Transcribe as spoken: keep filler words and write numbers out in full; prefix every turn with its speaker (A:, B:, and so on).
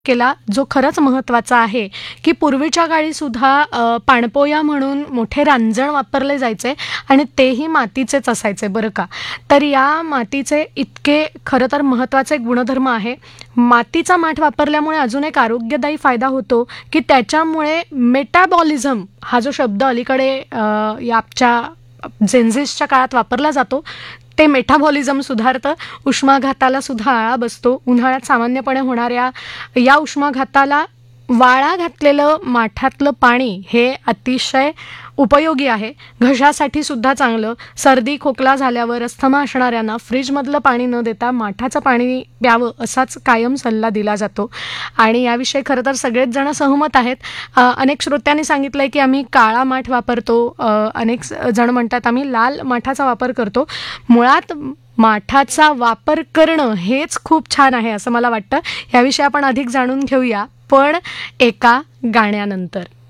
A: केला जो खरंच महत्त्वाचा आहे, की पूर्वीच्या काळी सुद्धा अ, पाणपोया म्हणून मोठे रांजण वापरले जायचे आणि तेही मातीचेच असायचे बरं का. तर या मातीचे इतके खरं तर महत्त्वाचे गुणधर्म आहे. मातीचा माठ वापरल्यामुळे अजून एक आरोग्यदायी फायदा होतो, की त्याच्यामुळे मेटाबॉलिझम हा जो शब्द अलीकडे अ, या आजच्या जेनझिसच्या काळात वापरला जातो, ते मेटाबॉलिझम सुधारतं, उष्माघाताला सुद्धा आळा बसतो. उन्हाळ्यात सामान्यपणे होणाऱ्या या उष्माघाताला वाळा घातलेलं माठातलं पाणी हे अतिशय उपयोगी आहे. घशासाठी सुद्धा चांगलं. सर्दी खोकला झाल्यावर अस्थमा असणाऱ्यांना फ्रीजमधलं पाणी न देता माठाचं पाणी प्यावं असाच कायम सल्ला दिला जातो आणि याविषयी खरं तर सगळेच जण सहमत आहेत. अ, अनेक श्रोत्यांनी सांगितलं आहे की आम्ही काळा माठ वापरतो. अ, अनेक स- जण म्हणतात आम्ही लाल माठाचा वापर करतो. मुळात माठाचा वापर करणं हेच खूप छान आहे असं मला वाटतं. याविषयी आपण अधिक जाणून घेऊया पण एका गाण्यानंतर.